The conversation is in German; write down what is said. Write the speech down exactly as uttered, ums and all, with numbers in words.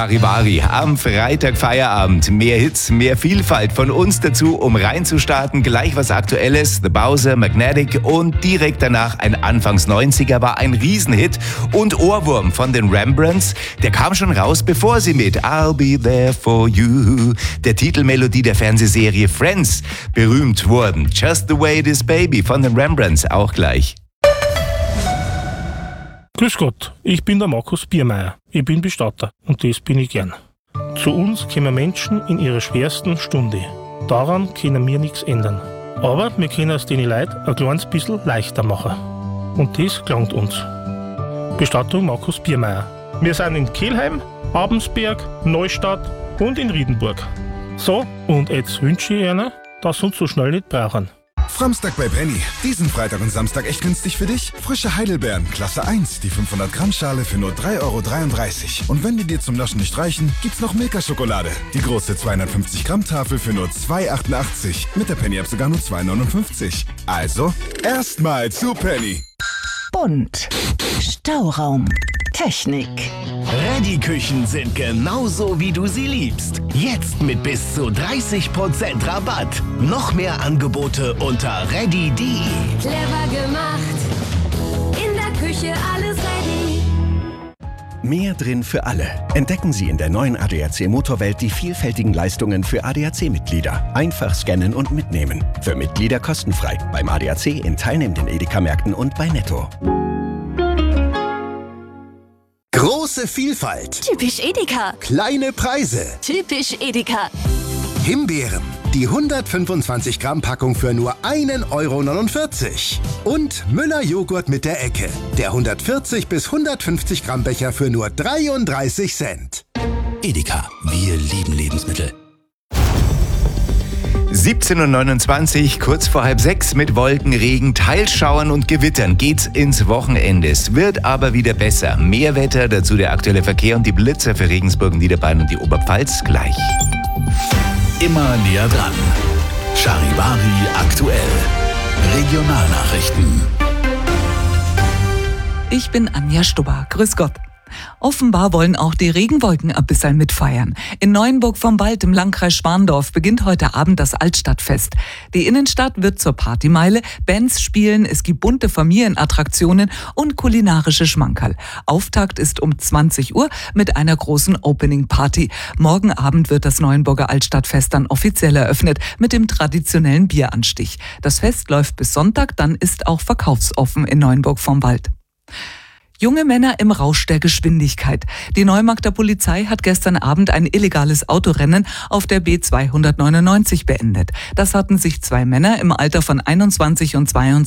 Charivari. Am Freitag Feierabend. Mehr Hits, mehr Vielfalt von uns dazu, um reinzustarten. Gleich was Aktuelles. The Bowser, Magnetic und direkt danach ein Anfangs neunziger war ein Riesenhit. Und Ohrwurm von den Rembrandts. Der kam schon raus, bevor sie mit I'll Be There For You, der Titelmelodie der Fernsehserie Friends, berühmt wurden. Just the Way It Is Baby von den Rembrandts auch gleich. Grüß Gott, ich bin der Markus Biermeier. Ich bin Bestatter und das bin ich gern. Zu uns kommen Menschen in ihrer schwersten Stunde. Daran können wir nichts ändern. Aber wir können es den Leuten ein kleines bisschen leichter machen. Und das gelangt uns. Bestattung Markus Biermeier. Wir sind in Kelheim, Abensberg, Neustadt und in Riedenburg. So, und jetzt wünsche ich Ihnen, dass Sie uns so schnell nicht brauchen. Framstag bei Penny. Diesen Freitag und Samstag echt günstig für dich? Frische Heidelbeeren, Klasse eins, die fünfhundert Gramm Schale für nur drei Euro dreiunddreißig. Und wenn die dir zum Naschen nicht reichen, gibt's noch Milka-Schokolade. Die große zweihundertfünfzig Gramm Tafel für nur zwei Euro achtundachtzig. Mit der Penny-App sogar nur zwei Euro neunundfünfzig. Also, erstmal zu Penny. Bunt. Stauraum. Technik. Reddy-Küchen sind genauso, wie du sie liebst. Jetzt mit bis zu dreißig Prozent Rabatt. Noch mehr Angebote unter reddy punkt de. Clever gemacht. In der Küche alles ready. Mehr drin für alle. Entdecken Sie in der neuen A D A C Motorwelt die vielfältigen Leistungen für A D A C-Mitglieder. Einfach scannen und mitnehmen. Für Mitglieder kostenfrei. Beim A D A C in teilnehmenden Edeka-Märkten und bei Netto. Große Vielfalt. Typisch Edeka. Kleine Preise. Typisch Edeka. Himbeeren. Die hundertfünfundzwanzig Gramm Packung für nur ein Euro neunundvierzig. Und Müller Joghurt mit der Ecke. Der hundertvierzig bis hundertfünfzig Gramm Becher für nur dreiunddreißig Cent. Edeka. Wir lieben Lebensmittel. siebzehn Uhr neunundzwanzig, kurz vor halb sechs mit Wolken, Regen, Teilschauern und Gewittern geht's ins Wochenende. Es wird aber wieder besser. Mehr Wetter, dazu der aktuelle Verkehr und die Blitzer für Regensburg, Niederbayern und die Oberpfalz gleich. Immer näher dran. Charivari aktuell. Regionalnachrichten. Ich bin Anja Stubber. Grüß Gott. Offenbar wollen auch die Regenwolken ein bisschen mitfeiern. In Neuenburg vom Wald im Landkreis Schwandorf beginnt heute Abend das Altstadtfest. Die Innenstadt wird zur Partymeile, Bands spielen, es gibt bunte Familienattraktionen und kulinarische Schmankerl. Auftakt ist um zwanzig Uhr mit einer großen Opening-Party. Morgen Abend wird das Neuenburger Altstadtfest dann offiziell eröffnet mit dem traditionellen Bieranstich. Das Fest läuft bis Sonntag, dann ist auch verkaufsoffen in Neuenburg vom Wald. Junge Männer im Rausch der Geschwindigkeit. Die Neumarkter Polizei hat gestern Abend ein illegales Autorennen auf der B zweihundertneunundneunzig beendet. Das hatten sich zwei Männer im Alter von einundzwanzig und zweiundzwanzig